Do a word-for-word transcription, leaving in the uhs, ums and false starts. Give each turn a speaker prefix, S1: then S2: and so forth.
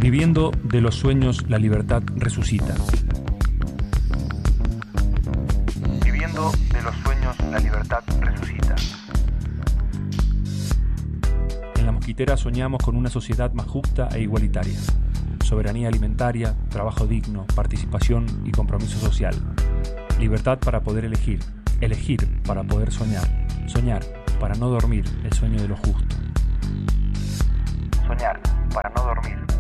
S1: Viviendo de los sueños, la libertad resucita. Viviendo de los sueños, la libertad resucita. En La Mosquitera soñamos con una sociedad más justa e igualitaria. Soberanía alimentaria, trabajo digno, participación y compromiso social. Libertad para poder elegir, elegir para poder soñar, soñar para no dormir el sueño de lo justo. Soñar para no dormir